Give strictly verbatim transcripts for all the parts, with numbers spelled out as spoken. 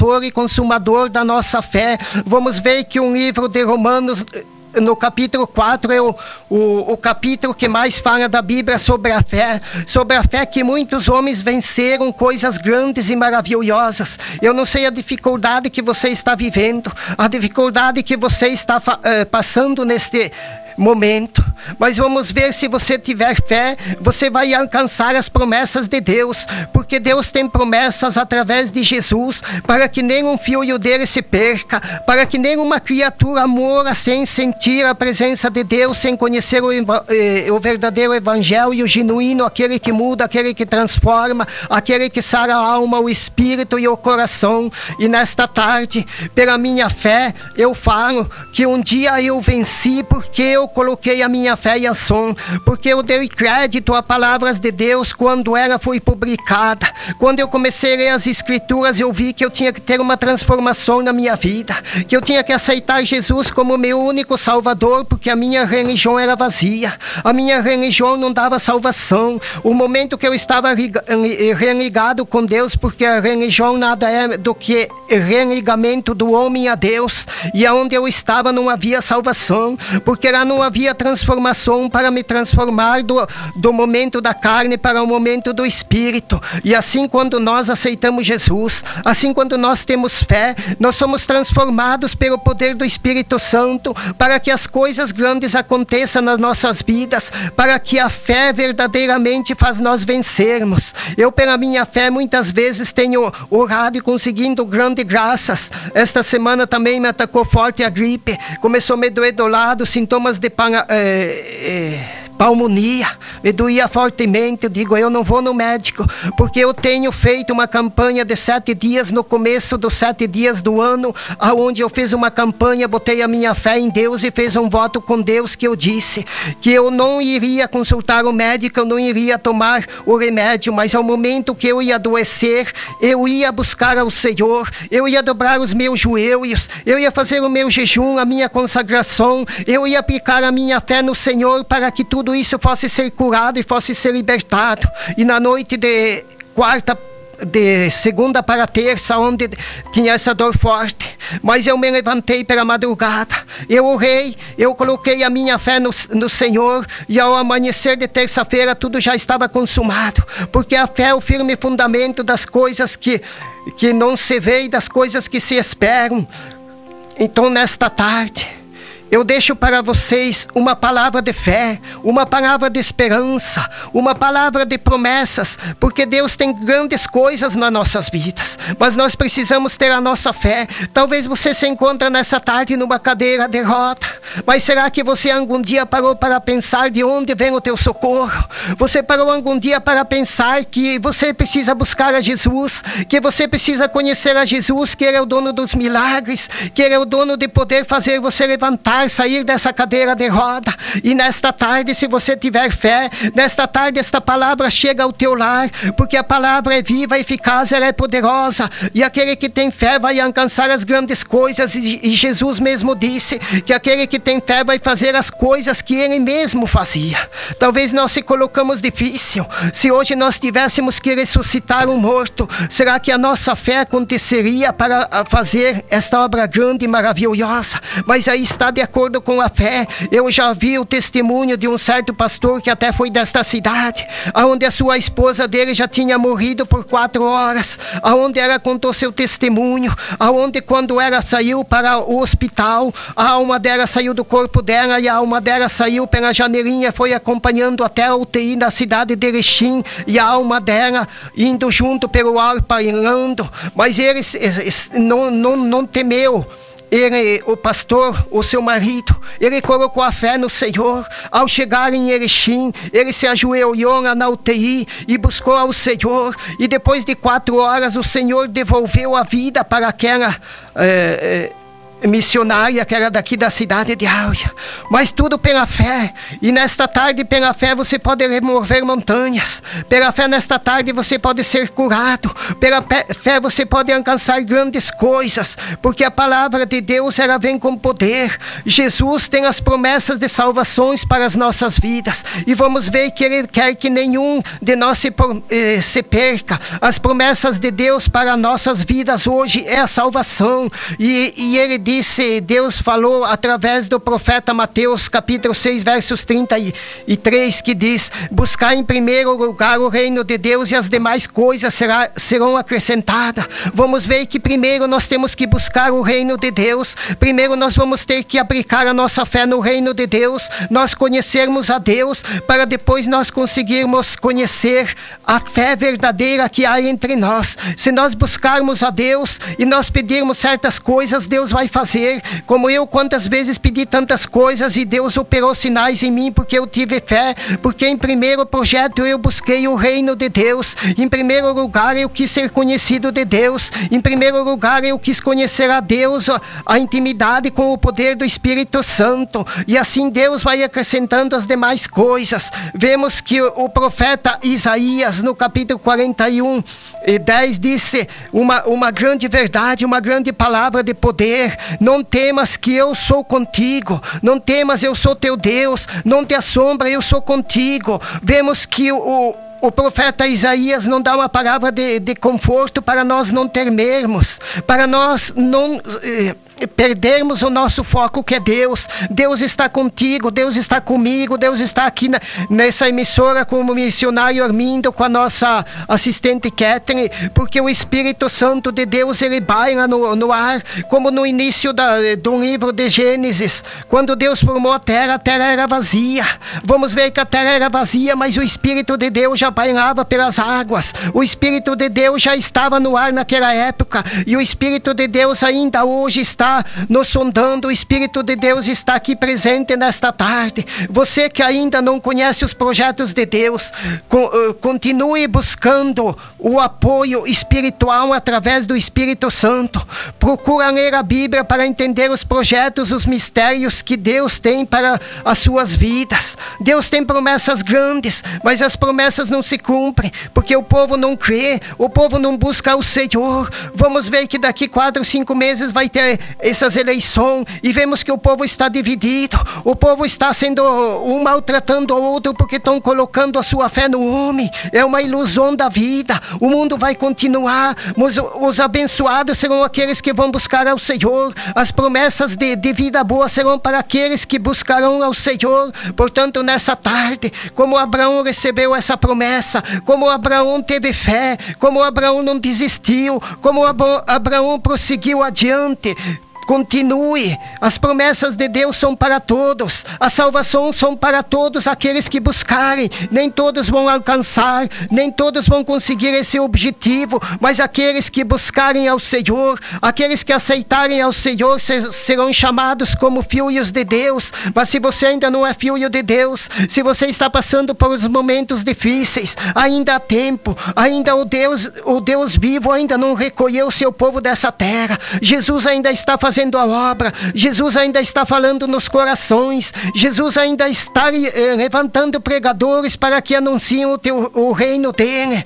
autor e consumador da nossa fé. Vamos ver que o livro de Romanos, no capítulo quatro, é o, o, o capítulo que mais fala da Bíblia sobre a fé, sobre a fé que muitos homens venceram coisas grandes e maravilhosas. Eu não sei a dificuldade que você está vivendo, a dificuldade que você está uh, passando neste momento, mas vamos ver, se você tiver fé, você vai alcançar as promessas de Deus, porque Deus tem promessas através de Jesus, para que nenhum filho dele se perca, para que nenhuma criatura mora sem sentir a presença de Deus, sem conhecer o, eh, o verdadeiro evangelho e o genuíno, aquele que muda, aquele que transforma, aquele que sara a alma, o espírito e o coração. E nesta tarde, pela minha fé, eu falo que um dia eu venci, porque eu coloquei a minha fé em ação, porque eu dei crédito a palavras de Deus quando ela foi publicada. Quando eu comecei a ler as escrituras, eu vi que eu tinha que ter uma transformação na minha vida, que eu tinha que aceitar Jesus como meu único salvador, porque a minha religião era vazia, a minha religião não dava salvação. O momento que eu estava religado com Deus, porque a religião nada é do que religamento do homem a Deus, e aonde eu estava não havia salvação, porque lá não havia transformação para me transformar do, do momento da carne para o momento do espírito. E assim, quando nós aceitamos Jesus, assim quando nós temos fé, nós somos transformados pelo poder do Espírito Santo, para que as coisas grandes aconteçam nas nossas vidas, para que a fé verdadeiramente faz nós vencermos. Eu, pela minha fé, muitas vezes tenho orado e conseguindo grandes graças. Esta semana também me atacou forte a gripe, começou a me doer do lado, sintomas de pana, é, é, pneumonia, me doía fortemente. Eu digo, eu não vou no médico, porque eu tenho feito uma campanha de sete dias no começo dos sete dias do ano, aonde eu fiz uma campanha, botei a minha fé em Deus e fiz um voto com Deus, que eu disse que eu não iria consultar o médico, eu não iria tomar o remédio, mas ao momento que eu ia adoecer, eu ia buscar ao Senhor, eu ia dobrar os meus joelhos, eu ia fazer o meu jejum, a minha consagração, eu ia aplicar a minha fé no Senhor, para que tudo isso fosse ser curado e fosse ser libertado. E na noite de quarta, de segunda para terça, onde tinha essa dor forte, mas eu me levantei pela madrugada, eu orei, eu coloquei a minha fé no, no Senhor, e ao amanhecer de terça-feira tudo já estava consumado, porque a fé é o firme fundamento das coisas que, que não se vê e das coisas que se esperam. Então, nesta tarde, eu deixo para vocês uma palavra de fé, uma palavra de esperança, uma palavra de promessas, porque Deus tem grandes coisas nas nossas vidas, mas nós precisamos ter a nossa fé. Talvez você se encontre nessa tarde numa cadeira de roda, mas será que você algum dia parou para pensar de onde vem o teu socorro? Você parou algum dia para pensar que você precisa buscar a Jesus, que você precisa conhecer a Jesus, que Ele é o dono dos milagres, que Ele é o dono de poder fazer você levantar, sair dessa cadeira de roda? E nesta tarde, se você tiver fé, nesta tarde esta palavra chega ao teu lar, porque a palavra é viva, eficaz, ela é poderosa, e aquele que tem fé vai alcançar as grandes coisas, e, e Jesus mesmo disse que aquele que tem fé vai fazer as coisas que Ele mesmo fazia. Talvez nós se colocamos difícil, se hoje nós tivéssemos que ressuscitar um morto, será que a nossa fé aconteceria para fazer esta obra grande e maravilhosa? Mas aí está, de acordo com a fé. Eu já vi o testemunho de um certo pastor que até foi desta cidade, onde a sua esposa dele já tinha morrido por quatro horas, onde ela contou seu testemunho, onde quando ela saiu para o hospital, a alma dela saiu do corpo dela, e a alma dela saiu pela janelinha, foi acompanhando até a U T I na cidade de Erechim, e a alma dela indo junto pelo ar pairando, mas ele não, não, não temeu. Ele, o pastor, o seu marido, ele colocou a fé no Senhor. Ao chegar em Erechim, ele se ajoelhou lá na U T I e buscou ao Senhor, e depois de quatro horas o Senhor devolveu a vida para aquela é, é, missionária que era daqui da cidade de Áurea, mas tudo pela fé. E nesta tarde, pela fé, você pode remover montanhas. Pela fé, nesta tarde, você pode ser curado. Pela fé, você pode alcançar grandes coisas, porque a palavra de Deus, ela vem com poder. Jesus tem as promessas de salvações para as nossas vidas, e vamos ver que Ele quer que nenhum de nós se, eh, se perca. As promessas de Deus para nossas vidas hoje é a salvação, e, e Ele diz Disse, Deus falou através do profeta Mateus, capítulo seis, versos trinta e três, que diz: buscar em primeiro lugar o reino de Deus e as demais coisas será, serão acrescentadas. Vamos ver que primeiro nós temos que buscar o reino de Deus. Primeiro nós vamos ter que aplicar a nossa fé no reino de Deus, nós conhecermos a Deus, para depois nós conseguirmos conhecer a fé verdadeira que há entre nós. Se nós buscarmos a Deus e nós pedirmos certas coisas, Deus vai fazer. Como eu, quantas vezes pedi tantas coisas e Deus operou sinais em mim, porque eu tive fé, porque em primeiro projeto eu busquei o reino de Deus. Em primeiro lugar eu quis ser conhecido de Deus. Em primeiro lugar eu quis conhecer a Deus, a, a intimidade com o poder do Espírito Santo, e assim Deus vai acrescentando as demais coisas. Vemos que o, o profeta Isaías, no capítulo quarenta e um, dez, disse uma, uma grande verdade, uma grande palavra de poder: não temas, que eu sou contigo. Não temas, eu sou teu Deus. Não te assombra, eu sou contigo. Vemos que o, o profeta Isaías não dá uma palavra de, de conforto para nós não temermos, para nós não eh, perdermos o nosso foco, que é Deus. Deus está contigo, Deus está comigo, Deus está aqui na, nessa emissora com o missionário Armindo, com a nossa assistente Catherine, porque o Espírito Santo de Deus, ele baila no, no ar, como no início da, do livro de Gênesis, quando Deus formou a terra, a terra era vazia. Vamos ver que a terra era vazia, mas o Espírito de Deus já bailava pelas águas. O Espírito de Deus já estava no ar naquela época, e o Espírito de Deus ainda hoje está nos sondando. O Espírito de Deus está aqui presente nesta tarde. Você que ainda não conhece os projetos de Deus, continue buscando o apoio espiritual através do Espírito Santo. Procura ler a Bíblia para entender os projetos, os mistérios que Deus tem para as suas vidas. Deus tem promessas grandes, mas as promessas não se cumprem, porque o povo não crê, o povo não busca o Senhor. Vamos ver que daqui quatro, cinco meses vai ter essas eleições, e vemos que o povo está dividido. O povo está sendo um maltratando o outro, porque estão colocando a sua fé no homem. É uma ilusão da vida. O mundo vai continuar, mas os abençoados serão aqueles que vão buscar ao Senhor. As promessas de, de vida boa serão para aqueles que buscarão ao Senhor. Portanto, nessa tarde, como Abraão recebeu essa promessa, como Abraão teve fé, como Abraão não desistiu, como Abraão prosseguiu adiante, continue. As promessas de Deus são para todos. A salvação são para todos aqueles que buscarem. Nem todos vão alcançar, nem todos vão conseguir esse objetivo, mas aqueles que buscarem ao Senhor, aqueles que aceitarem ao Senhor, serão chamados como filhos de Deus. Mas se você ainda não é filho de Deus, se você está passando por os momentos difíceis, ainda há tempo. Ainda o Deus, o Deus vivo ainda não recolheu o seu povo dessa terra. Jesus ainda está fazendo fazendo a obra. Jesus ainda está falando nos corações. Jesus ainda está eh, levantando pregadores para que anunciem o, teu, o reino dele.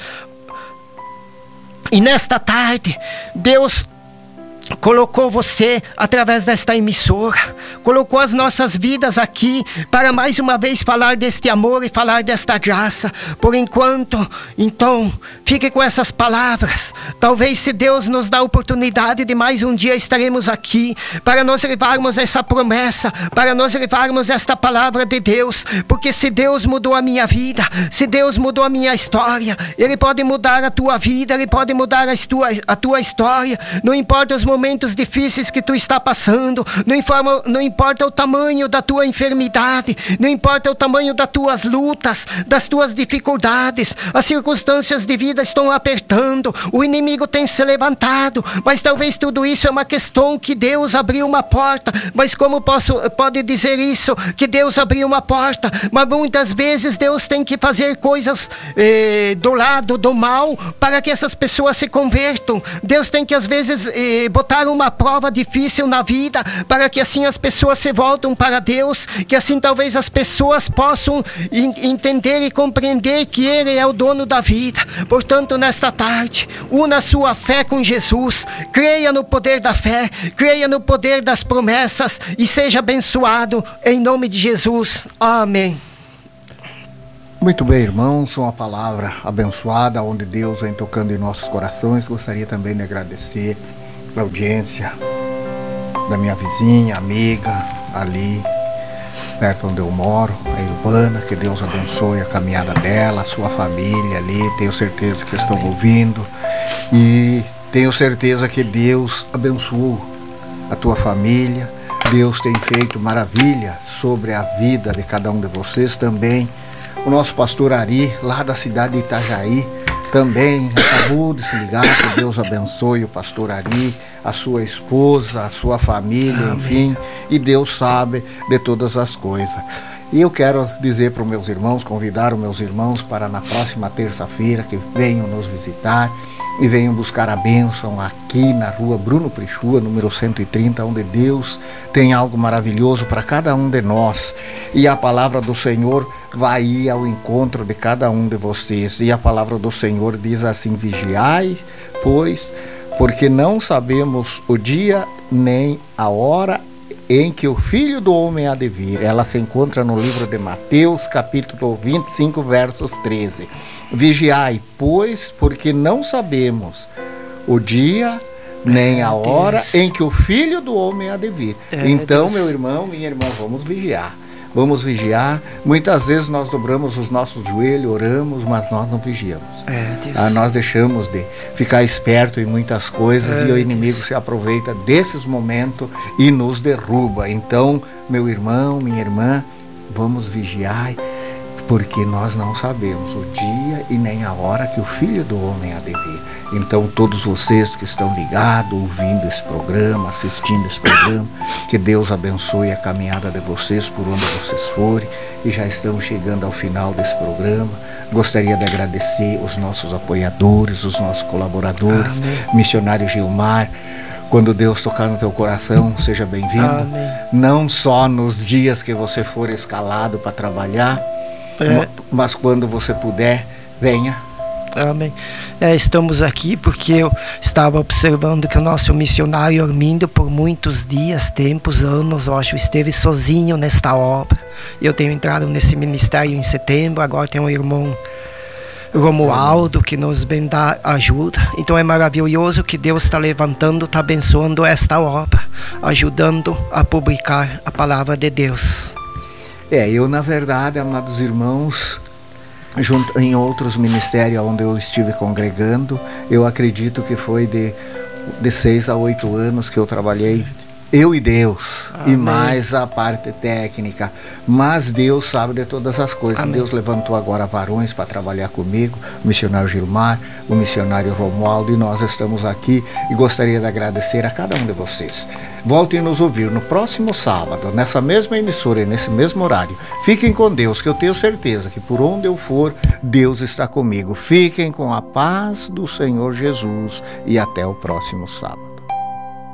E nesta tarde, Deus colocou você através desta emissora, colocou as nossas vidas aqui para mais uma vez falar deste amor e falar desta graça. Por enquanto, então, fique com essas palavras. Talvez, se Deus nos dá a oportunidade de mais um dia, estaremos aqui para nós levarmos essa promessa, para nós levarmos esta palavra de Deus, porque se Deus mudou a minha vida, se Deus mudou a minha história, Ele pode mudar a tua vida, Ele pode mudar a tua, a tua história. Não importa os momentos difíceis que tu está passando, não, informa, não importa o tamanho da tua enfermidade, não importa o tamanho das tuas lutas, das tuas dificuldades. As circunstâncias de vida estão apertando, o inimigo tem se levantado, mas talvez tudo isso é uma questão que Deus abriu uma porta. Mas como posso, pode dizer isso, que Deus abriu uma porta? Mas muitas vezes Deus tem que fazer coisas eh, do lado do mal para que essas pessoas se convertam. Deus tem que às vezes eh, botar botar uma prova difícil na vida, para que assim as pessoas se voltem para Deus, que assim talvez as pessoas possam entender e compreender que Ele é o dono da vida. Portanto, nesta tarde, una sua fé com Jesus, creia no poder da fé, creia no poder das promessas e seja abençoado em nome de Jesus. Amém. Muito bem, irmãos, uma palavra abençoada, onde Deus vem tocando em nossos corações. Gostaria também de agradecer a audiência da minha vizinha, amiga, ali perto onde eu moro, a Ilvana. Que Deus abençoe a caminhada dela, a sua família ali. Tenho certeza que estão ouvindo e tenho certeza que Deus abençoou a tua família. Deus tem feito maravilha sobre a vida de cada um de vocês também. O nosso pastor Ari, lá da cidade de Itajaí, também acabou de se ligar. Que Deus abençoe o pastor Ari, a sua esposa, a sua família, amém. Enfim, e Deus sabe de todas as coisas. E eu quero dizer para os meus irmãos, convidar os meus irmãos para na próxima terça-feira que venham nos visitar e venham buscar a bênção aqui na rua Bruno Prichua, número cento e trinta, onde Deus tem algo maravilhoso para cada um de nós. E a palavra do Senhor vai ir ao encontro de cada um de vocês. E a palavra do Senhor diz assim: vigiai, pois, porque não sabemos o dia nem a hora em que o Filho do Homem há de vir. Ela se encontra no livro de Mateus, capítulo vinte e cinco, versos treze. Vigiai, pois, porque não sabemos o dia nem a hora em que o Filho do Homem há de vir. É, então, meu irmão, minha irmã, vamos vigiar. Vamos vigiar. Muitas vezes nós dobramos os nossos joelhos, oramos, mas nós não vigiamos. É, ah, nós deixamos de ficar esperto em muitas coisas, é, e o inimigo Deus. se aproveita desses momentos e nos derruba. Então, meu irmão, minha irmã, vamos vigiar, porque nós não sabemos o dia e nem a hora que o Filho do Homem há de vir. Então, todos vocês que estão ligados, ouvindo esse programa, assistindo esse programa, que Deus abençoe a caminhada de vocês por onde vocês forem. E já estamos chegando ao final desse programa. Gostaria de agradecer os nossos apoiadores, os nossos colaboradores. Amém. Missionário Gilmar, quando Deus tocar no teu coração, seja bem-vindo. Não só nos dias que você for escalado para trabalhar, é. mas quando você puder, venha. Amém. É, estamos aqui porque eu estava observando que o nosso missionário Armindo, por muitos dias, tempos, anos, eu acho, esteve sozinho nesta obra. Eu tenho entrado nesse ministério em setembro, agora tem um irmão Romualdo que nos vem dar ajuda. Então é maravilhoso que Deus está levantando, está abençoando esta obra, ajudando a publicar a palavra de Deus. É, eu na verdade, amados irmãos, junto em outros ministérios onde eu estive congregando, eu acredito que foi de, de seis a oito anos que eu trabalhei, eu e Deus. Amém. E mais a parte técnica, mas Deus sabe de todas as coisas. Amém. Deus levantou agora varões para trabalhar comigo, o missionário Gilmar, o missionário Romualdo, e nós estamos aqui e gostaria de agradecer a cada um de vocês. Voltem a nos ouvir no próximo sábado, nessa mesma emissora e nesse mesmo horário. Fiquem com Deus, que eu tenho certeza que por onde eu for, Deus está comigo. Fiquem com a paz do Senhor Jesus e até o próximo sábado.